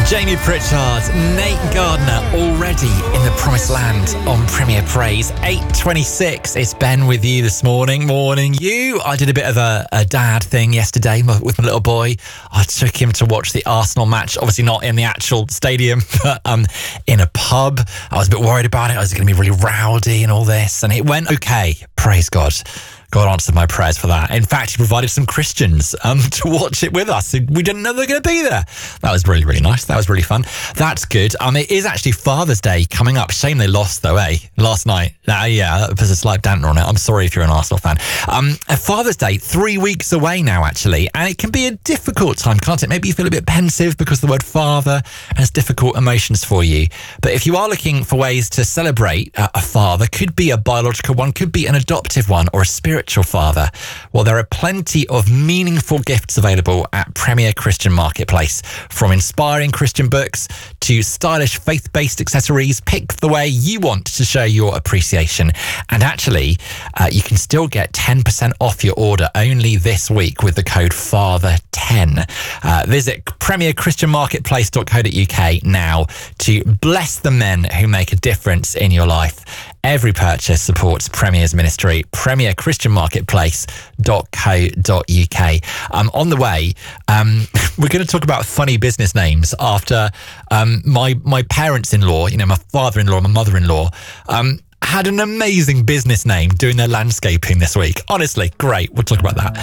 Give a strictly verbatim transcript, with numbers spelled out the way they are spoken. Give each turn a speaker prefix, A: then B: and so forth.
A: Jamie Pritchard, Nate Gardner, already in the promised land on Premier Praise. eight twenty-six, it's Ben with you this morning. Morning, you. I did a bit of a, a dad thing yesterday with my little boy. I took him to watch the Arsenal match, obviously not in the actual stadium, but um, in a pub. I was a bit worried about it. I was going to be really rowdy and all this, and it went okay. Praise God. God answered my prayers for that. In fact, he provided some Christians um, to watch it with us. We didn't know they were going to be there. That was really, really nice. That was really fun. That's good. Um, it is actually Father's Day coming up. Shame they lost, though, eh? Last night. Uh, yeah, there's a slight dampener on it. I'm sorry if you're an Arsenal fan. Um, Father's Day, three weeks away now, actually. And it can be a difficult time, can't it? Maybe you feel a bit pensive because the word father has difficult emotions for you. But if you are looking for ways to celebrate uh, a father, could be a biological one, could be an adoptive one, or a spiritual father, well, there are plenty of meaningful gifts available at Premier Christian Marketplace. From inspiring Christian books to stylish faith-based accessories, pick the way you want to show your appreciation. And actually, uh, you can still get ten percent off your order only this week with the code father ten. Uh, visit premier christian marketplace dot co dot uk now to bless the men who make a difference in your life. Every purchase supports Premier's ministry. premier christian marketplace dot co dot uk. Um, on the way, um, we're going to talk about funny business names after um, my my parents-in-law, you know, my father-in-law, my mother-in-law, um, had an amazing business name doing their landscaping this week. Honestly, great. We'll talk about that.